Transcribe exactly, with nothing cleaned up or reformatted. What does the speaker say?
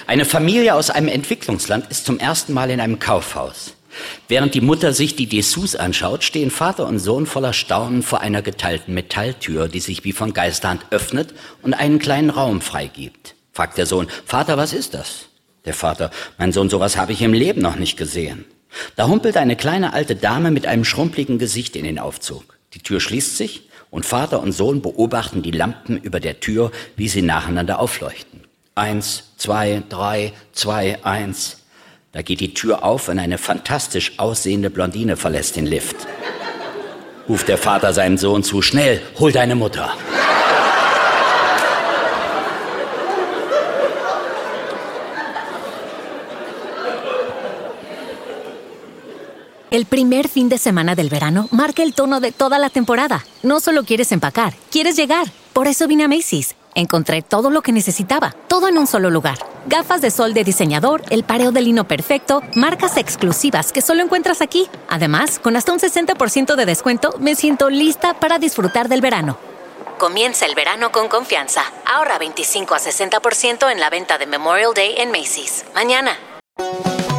Eine Familie aus einem Entwicklungsland ist zum ersten Mal in einem Kaufhaus. Während die Mutter sich die Dessous anschaut, stehen Vater und Sohn voller Staunen vor einer geteilten Metalltür, die sich wie von Geisterhand öffnet und einen kleinen Raum freigibt. Fragt der Sohn: Vater, was ist das? Der Vater: Mein Sohn, sowas habe ich im Leben noch nicht gesehen. Da humpelt eine kleine alte Dame mit einem schrumpeligen Gesicht in den Aufzug. Die Tür schließt sich und Vater und Sohn beobachten die Lampen über der Tür, wie sie nacheinander aufleuchten. Eins, zwei, drei, zwei, eins. Da geht die Tür auf und eine fantastisch aussehende Blondine verlässt den Lift. Ruft der Vater seinem Sohn zu: Schnell, hol deine Mutter. El primer fin de semana del verano marca el tono de toda la temporada. No solo quieres empacar, quieres llegar. Por eso vine a Macy's. Encontré todo lo que necesitaba, todo en un solo lugar. Gafas de sol de diseñador, el pareo de lino perfecto, marcas exclusivas que solo encuentras aquí. Además, con hasta un sesenta por ciento de descuento, me siento lista para disfrutar del verano. Comienza el verano con confianza. Ahorra veinticinco a sesenta por ciento en la venta de Memorial Day en Macy's. Mañana.